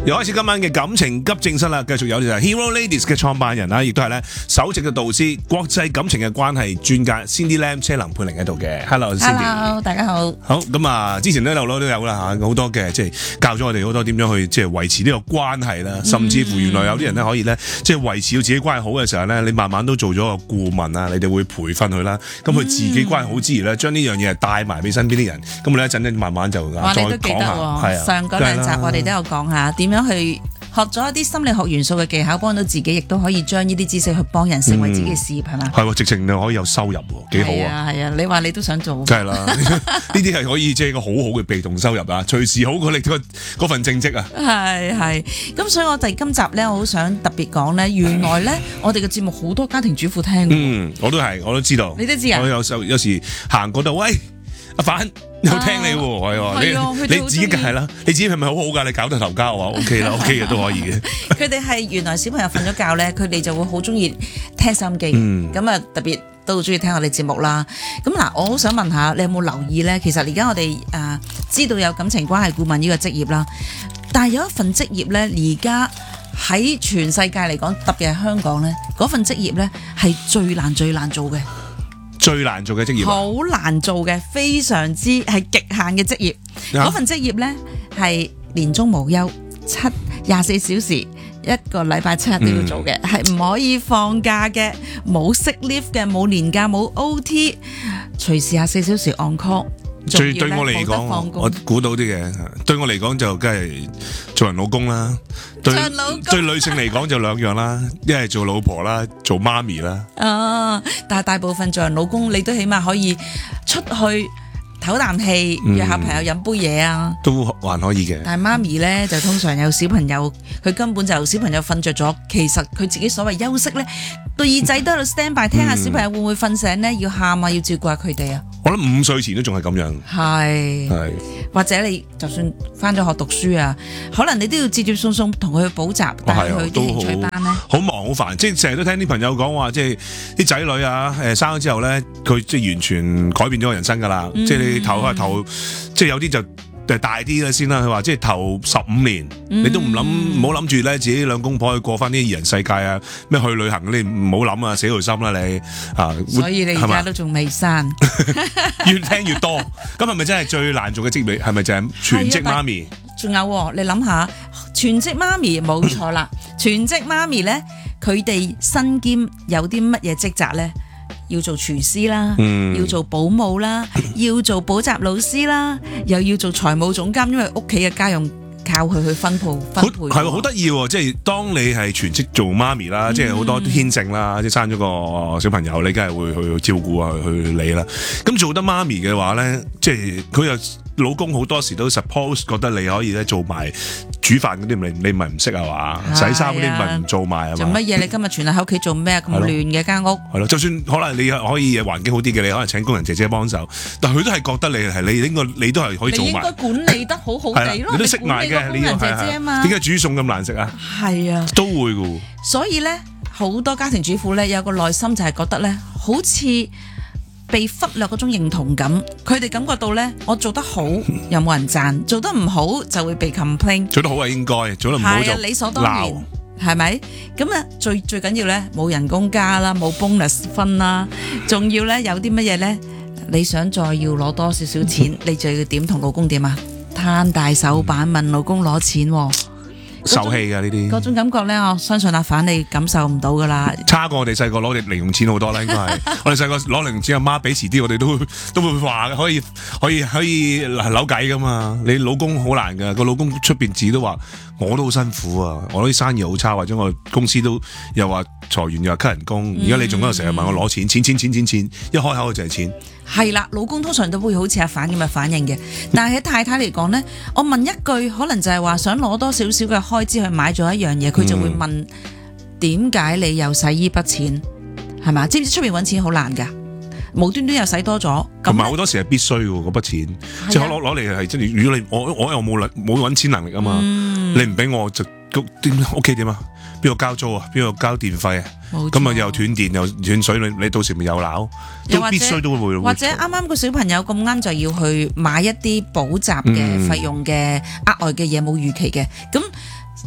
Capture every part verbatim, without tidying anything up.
又開始今晚嘅感情急症室啦，繼續有就係 Hero Ladies 嘅創辦人啦，亦都係咧首席嘅導師、國際感情嘅關係專家 Cindy Lam 車林佩玲喺度嘅。Hello，Cindy。 Hello，大家好。 好咁啊，之前咧漏漏都有啦嚇，好多嘅即係教咗我哋好多點樣去即係維持呢個關係啦，甚至乎原來有啲人咧可以咧即係維持到自己關係好嘅時候咧，你慢慢都做咗個顧問啊，你哋會培訓佢啦，咁佢自己關係好之餘咧，將呢樣嘢帶埋俾身邊啲人，咁我哋一陣咧慢慢就再講下。係啊， 上嗰兩集我哋都有講下點樣去學咗一啲心理學元素嘅技巧，幫到自己，亦都可以將呢啲知識去幫人，成為自己嘅事業，係嘛？ 係喎，直情你可以有收入喎，幾好啊！ 係啊，你話你都想做， 梗係啦，呢啲係可以即係個好好嘅被動收入啊，隨時好過你嗰嗰份正職啊！ 係係，咁所以我哋今集咧，我好想特別講咧，原來咧我哋嘅節目好多家庭主婦聽。 嗯，我都係，我都知道。 你都知啊？ 我有時有時行過度，喂，阿凡。有聽你喎，係喎，你你自己係啦，你自己係咪好好㗎？你搞到頭家嘅話 ，OK 啦，OK 嘅都可以嘅。 佢哋係原來小朋友瞓咗覺咧，佢哋就會好中意聽收音機，咁啊、嗯、特別都好中意聽我哋節目啦。咁嗱，我好想問下你有冇留意咧？其實而家我哋誒、呃、知道有感情關係顧問呢個職業啦，但係有一份職業咧，而家喺全世界嚟講，特別係香港咧，嗰份職業咧係最難最難做嘅。 最難做嘅職業， 好難做嘅，非常之係極限嘅職業。嗰、啊、份職業呢係年終無休，七廿四小時一個禮拜七日都要做嘅，係唔、嗯、可以放假嘅，冇 sick leave 嘅，冇年假，冇 O T， 隨時廿四小時 on call。 最對我嚟講，我估到啲嘅。對我嚟講就梗係做人老公啦。對對女性嚟講就兩樣啦，一係做老婆啦，做媽咪啦。 啊！但係大部分做人老公，你都起碼可以出去唞啖氣，約下朋友飲杯嘢啊， 都還可以嘅。 但係媽咪呢，就通常有小朋友，佢根本就小朋友瞓着咗，其實佢自己所謂休息呢，對耳仔都喺度 stand by，聽下小朋友會唔會瞓醒呢？要喊啊，要照顧下佢哋啊。 我諗五歲前都仲係咁樣， 係係，或者你就算翻咗學讀書啊，可能你都要接接送送同佢去補習，帶佢去啲興趣班咧。好忙好煩，即係成日都聽啲朋友講話，即係啲仔女啊，誒生咗之後咧，佢即係完全改變咗個人生噶啦，嗯、即係你頭下頭，即係有啲就。誒大啲啦先啦，佢話即係頭十五年，嗯、你都唔諗唔好諗住咧，自己兩公婆去過翻啲二人世界啊，咩去旅行你唔好諗啊，死條心啦你啊！ 所以你而家都仲未生， 越聽越多，咁係咪真係最難做嘅職業？係咪就係全職媽咪？ 仲有你諗下，全職媽咪冇錯啦，全職媽咪咧，佢哋身兼有啲乜嘢職責咧？要做廚師啦，嗯、要做保姆啦，要做補習老師啦，又要做財務總監，因為屋企嘅家用靠佢去分配分配。 係好得意喎！即係當你係全職做媽咪啦，嗯、即係好多牽證啦，即係生咗個小朋友，你梗係會去照顧啊，去理啦。咁做得媽咪嘅話咧，即係佢又。老公好多時都 suppose 覺得你可以咧做埋煮飯嗰啲，你你咪唔識啊嘛？洗衫嗰啲咪唔做埋啊嘛？ 做乜嘢？你今日全喺屋企做咩？咁亂嘅間屋。係咯，就算可能你可以環境好啲嘅，你可能請工人姐姐幫手，但係佢都係覺得你係你應該你都係可以做埋。你應該管理得好好地咯。你都識埋嘅，你工人姐姐啊嘛？點解煮餸咁難食啊？ 係啊， 都會㗎。所以咧，好多家庭主婦咧有個內心就係覺得咧，好似被忽略嗰種認同感，佢哋感覺到咧，我做得好又冇人讚，做得唔好就會被 complain。做得好係應該，做得唔好就理所當然，係咪？咁啊，最最緊要咧，冇人工加啦，冇 bonus 分啦，仲要咧有啲乜嘢咧？你想再要攞多少少錢，你就要點同老公點啊？攤大手板問老公攞錢喎。受氣㗎呢啲，嗰種感覺咧，我相信阿反你感受唔到㗎啦。差過我哋細個攞零用錢好多啦，應該係。我哋細個攞零用錢，阿媽俾遲啲，我哋都都會話嘅，可以可以可以扭計㗎嘛。你老公好難㗎，個老公出邊自己都話，我都好辛苦啊，我啲生意好差，或者我公司都又話裁員又話 cut 人工，而家你仲喺度成日問我攞錢，錢錢錢錢錢，一開口就係錢。係啦，老公通常都會好似阿反咁嘅反應嘅，但係喺太太嚟講呢，我問一句，可能就係話想攞多少少嘅開支去買咗一樣嘢，佢就會問點解你又使依筆錢，係嘛？知唔知出面揾錢好難噶？無端端又使多咗，同埋好多時係必須嘅嗰筆錢，的即係攞攞嚟係真係。如果你我我又冇冇揾錢能力啊嘛，嗯、你唔俾我就點屋企點啊？邊度交租啊？邊度交電費啊？咁啊又斷電又斷水，你你到時咪又鬧，都必須都會。或者啱啱個小朋友咁啱就要去買一啲補習嘅費用嘅額外嘅嘢冇預期嘅，咁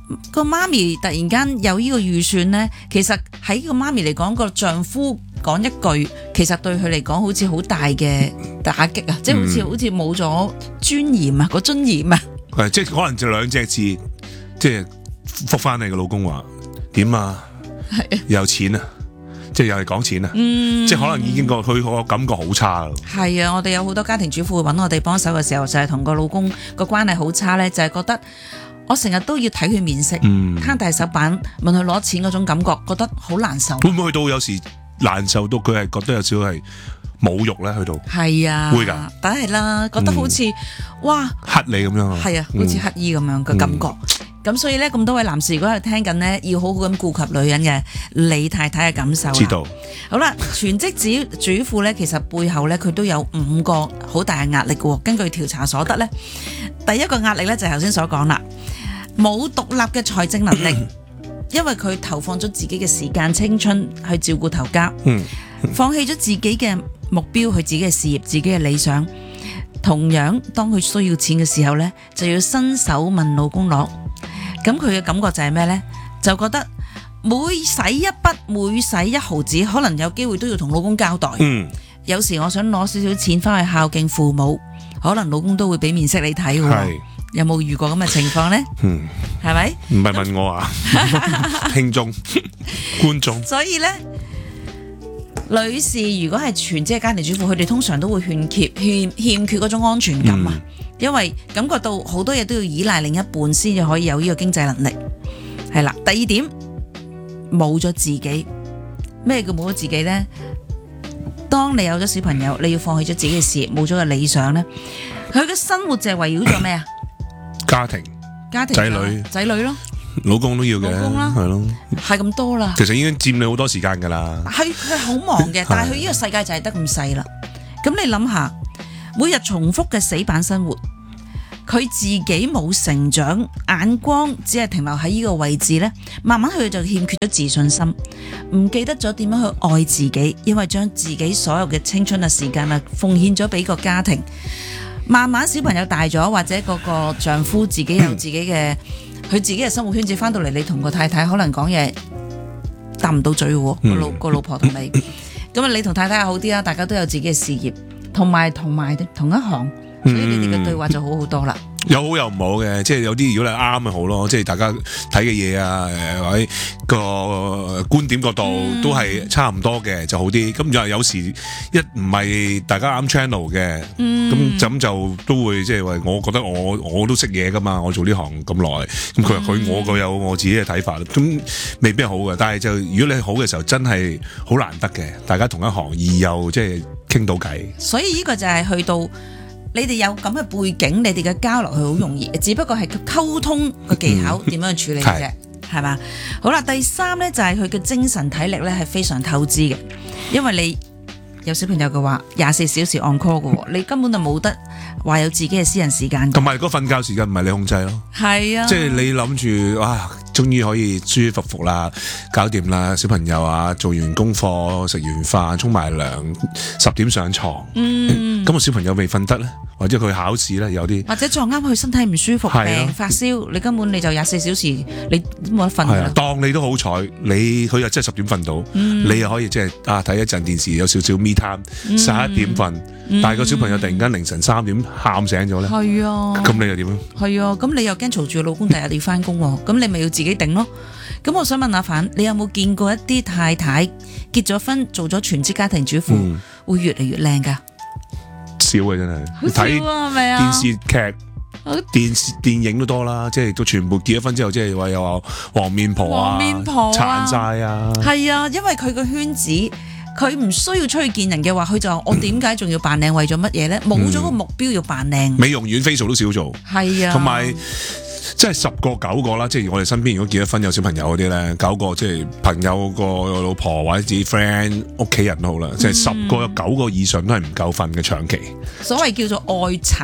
個媽咪突然間有呢個預算呢，其實喺個媽咪嚟講，個丈夫講一句，其實對佢嚟講好似好大嘅打擊啊！即係好似好似冇咗尊嚴啊，個尊嚴啊！ 係即係可能就兩隻字，即係覆翻你個老公話點啊？有錢啊！即係又係講錢啊！ 嗯、 即係可能已經個佢個感覺好差咯。係啊，我哋有好多家庭主婦揾我哋幫手嘅時候，就係同個老公個關係好差呢，就係、是、覺得我成日都要睇佢面色， 嗯， 攤大手板問佢攞錢嗰種感覺，覺得好難受。 會唔會去到有時難受到佢係覺得有少少係侮辱咧？去到係啊， 會㗎， 梗係啦，覺得好似、嗯、哇乞你咁樣， 係啊，好似乞衣咁樣嘅感覺。咁、嗯、所以咧，咁多位男士如果喺度聽緊呢，要好好咁顧及女人嘅你太太嘅感受。 知道。 好啦，全職主主婦咧，其實背後咧佢都有五個好大嘅壓力嘅。根據調查所得咧，第一個壓力咧就係頭先所講啦，冇獨立嘅財政能力，因為佢投放咗自己嘅時間、青春去照顧頭家， 嗯、 放棄咗自己嘅目標、佢自己嘅事業、自己嘅理想。同樣，當佢需要錢嘅時候咧，就要伸手問老公攞。咁佢嘅感覺就係咩呢？就覺得每使一筆、每使一毫子，可能有機會都要同老公交代。 嗯， 有時我想攞少少錢翻去孝敬父母，可能老公都會俾面色你睇喎。係，有冇遇過咁嘅情況呢？ 嗯， 係咪？ 唔係問我啊，聽眾、觀眾。 所以呢，女士如果係全職家庭主婦，佢哋通常都會欠缺欠欠缺嗰種安全感啊。嗯，因為感覺到好多嘢都要依賴另一半先至可以有呢個經濟能力，係啦。第二點，冇咗自己。咩叫冇咗自己呢？當你有咗小朋友，你要放棄咗自己嘅事業，冇咗個理想呢，佢嘅生活就係圍繞咗咩啊？ 家庭、 家庭、 仔女、 仔女咯， 老公都要嘅， 老公啦， 係咯， 係咁多啦。 其實已經佔你好多時間㗎啦。 係佢好忙嘅，但係佢呢個世界就係得咁細啦。咁你諗下，每日重複嘅死板生活，佢自己冇成長，眼光只係停留喺呢個位置呢，慢慢佢就欠缺咗自信心，唔記得咗點樣去愛自己，因為將自己所有嘅青春嘅時間啊奉獻咗俾個家庭。慢慢小朋友大咗，或者嗰個丈夫自己有自己嘅佢自己嘅生活圈子，翻到嚟你同個太太可能講嘢答唔到嘴喎，個老個老婆同你，咁啊你同太太好啲啦，大家都有自己嘅事業，同埋同埋同一行，所以你哋嘅對話就好好多啦。 有好有唔好嘅，即係有啲如果你啱咪好咯，即係大家睇嘅嘢啊，誒或者個觀點角度都係差唔多嘅就好啲。咁又有時一唔係大家啱 channel 嘅，咁、嗯、咁就都會即係話，我覺得我我都識嘢噶嘛，我做呢行咁耐，咁佢話佢我個有我自己嘅睇法，咁未必係好嘅。但係就如果你好嘅時候，真係好難得嘅，大家同一行而又即係傾到偈。 所以呢個就係去到。你哋有咁嘅背景，你哋嘅交流係好容易，只不過係溝通嘅技巧點樣去處理嘅啫，係嘛？好啦，第三呢就係佢嘅精神體力呢係非常透支嘅，因為你有小朋友嘅話，廿四小時 on call 嘅，你根本就冇得話有自己嘅私人時間。同埋嗰瞓覺時間唔係你控制咯，係啊，即係你諗住哇，終於可以舒舒服服啦，搞掂啦，小朋友啊，做完功課，食完飯，沖埋涼，十點上床，嗯，咁個小朋友未瞓得咧，或者佢考試咧，有啲或者撞啱佢身體唔舒服，病發燒，你根本你就廿四小時你都冇得瞓㗎啦。當你都好彩，你佢又真係十點瞓到，嗯、你又可以即係啊睇一陣電視，有少少 me time，十一點瞓，嗯、但係個小朋友突然間凌晨三點喊醒咗咧，係啊，咁你又點啊？係啊，咁你又驚嘈住老公第日要翻工喎，咁你咪要自己頂咯。咁我想問阿凡，你有冇見過一啲太太結咗婚做咗全職家庭主婦，嗯、會越嚟越靚噶？少嘅真係，睇電視劇、電視電影都多啦，即係都全部結咗婚之後，即係話有話黃面婆啊、殘晒啊，係啊，因為佢個圈子，佢唔需要出去見人嘅話，佢就話我點解仲要扮靚？為咗乜嘢咧？冇咗個目標要扮靚，美容院 facial 都少做，係啊，同埋。即係十個九個啦，即係我哋身邊如果結咗婚有小朋友嗰啲咧，九個即係朋友個老婆或者自己 friend 屋企人都好啦，即係十個有九個以上都係唔夠瞓嘅長期。所謂叫做愛殘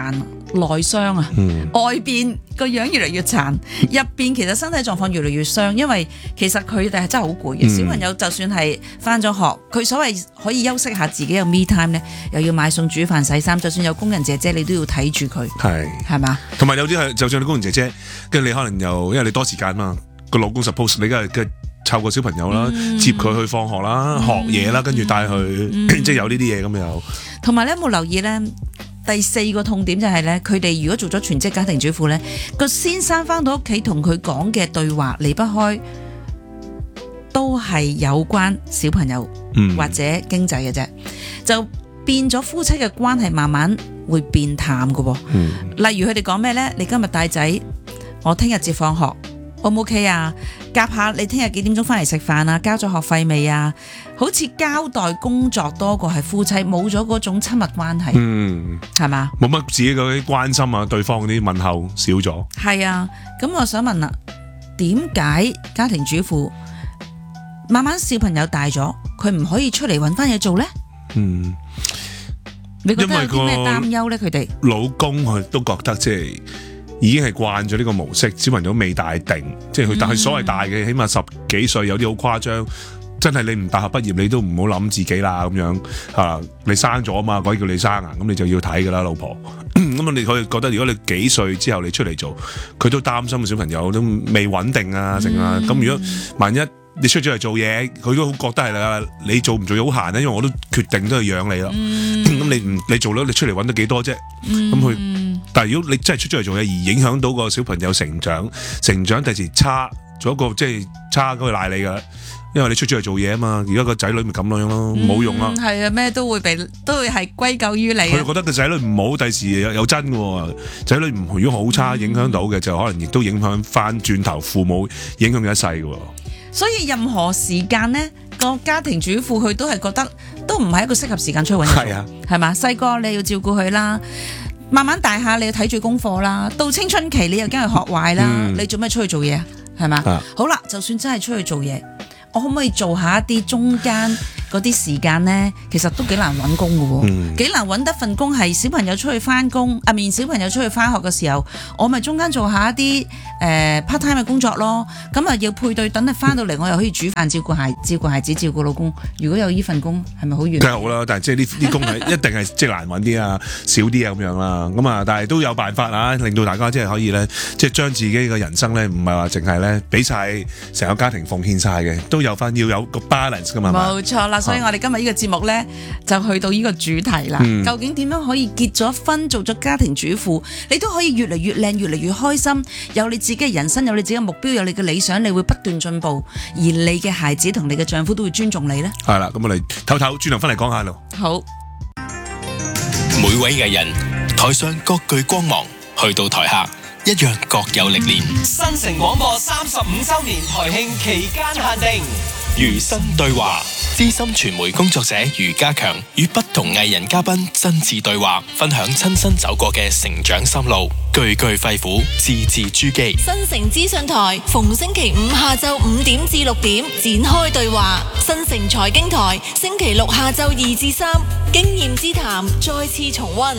內傷啊， 嗯外邊個樣越嚟越殘，入邊其實身體狀況越嚟越傷，因為其實佢哋係真係好攰嘅。 嗯小朋友就算係翻咗學，佢所謂可以休息下自己有 me time 咧，又要買餸煮飯洗衫，就算有工人姐姐，你都要睇住佢， 係係嘛？ 同埋有啲係，就算你工人姐姐，跟住你可能又因為你多時間嘛，個老公 suppose 你梗係嘅湊個小朋友啦， 嗯接佢去放學啦、學嘢啦，跟住帶佢， 嗯即係有呢啲嘢咁又。 同埋咧，有冇留意咧？第四個痛點就係咧，佢哋如果做咗全職家庭主婦咧，個先生翻到屋企同佢講嘅對話離不開都係有關小朋友嗯或者經濟嘅啫，就變咗夫妻嘅關係慢慢會變淡㗎喎。 嗯例如佢哋講咩呢？你今日帶仔，我聽日接放學，O 唔 OK 啊？夾下你聽日幾點鐘翻嚟食飯啊？交咗學費未啊？好似交代工作多過係夫妻，冇咗嗰種親密關係， 嗯， 係嘛？ 冇乜自己嗰啲關心啊，對方嗰啲問候少咗。 係啊，咁我想問啦，點解家庭主婦慢慢小朋友大咗，佢唔可以出嚟揾翻嘢做呢？ 嗯， 你覺得有因為個啲咩擔憂呢？佢哋老公佢都覺得即係已經係慣咗呢個模式，小朋友未大定，即係佢但係所謂大嘅，起碼十幾歲，有啲好誇張。真係你唔大學畢業，你都唔好諗自己啦咁樣啊！你生咗啊嘛，嗰啲叫你生啊，咁你就要睇噶啦，老婆。咁啊，你可以覺得如果你幾歲之後你出嚟做，佢都擔心小朋友都未穩定啊，成啊。咁如果萬一你出咗嚟做嘢，佢都好覺得係啦，你做唔做好閒咧？因為我都決定都係養你啦。咁、 嗯、 你唔你做咗，你出嚟揾得幾多啫？咁佢、嗯，但係如果你真係出咗嚟做嘢，而影響到個小朋友成長，成長第時差，做一個即係差嗰個賴你噶。因為你出咗嚟做嘢啊嘛，而家個仔女咪咁樣咯，冇用啦。 係啊，咩都會被都會係歸咎於你。 佢覺得個仔女唔好，第時有有真嘅，仔女唔如果好差，影響到嘅就可能亦都影響翻轉頭父母，影響佢一世嘅。 所以任何時間呢，個家庭主婦佢都係覺得都唔係一個適合時間出去揾嘢做。係啊，係嘛？細個你要照顧佢啦，慢慢大下你要睇住功課啦，到青春期你又驚佢學壞啦，嗯、你做咩出去做嘢啊？係嘛？啊、好啦，就算真係出去做嘢。我可唔可以做下一啲中間嗰啲時間呢？其實都幾難揾工嘅喎，幾、嗯、難揾得份工係小朋友出去翻工，啊面小朋友出去翻學嘅時候，我咪中間做下一啲誒、呃、part time 嘅工作咯。咁啊要配對，等你翻到嚟，我又可以煮飯照顧孩照顧孩子，照顧老公。如果有呢份工，係咪好遠？ 梗係好啦，但係即係呢啲工係一定係即係難揾啲啊，少啲啊咁樣啦。咁啊，但係都有辦法啊，令到大家即係可以咧，即係將自己嘅人生咧，唔係話淨係咧俾晒成個家庭奉獻晒嘅，都有翻要有個 balance 噶嘛。 冇錯啦，所以我哋今日呢個節目咧就去到呢個主題啦。嗯、究竟點樣可以結咗婚做咗家庭主婦，你都可以越嚟越靚，越嚟越開心，有你自己嘅人生，有你自己嘅目標，有你嘅理想，你會不斷進步，而你嘅孩子同你嘅丈夫都會尊重你呢。 係啦，咁我哋唞唞，轉頭翻嚟講下咯。 好， 每位藝人台上各具光芒，去到台下一樣各有歷練。 新城廣播三十五周年台慶期間限定， 餘生對話，資深傳媒工作者余家強與不同藝人嘉賓親自對話，分享親身走過嘅成長心路，句句肺腑，字字珠璣。 新城資訊台逢星期五下晝五點至六點展開對話，新城財經台星期六下晝二至三經驗之談再次重溫。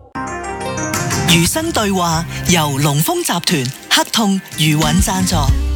餘生對話由龍豐集團、黑痛魚韻贊助。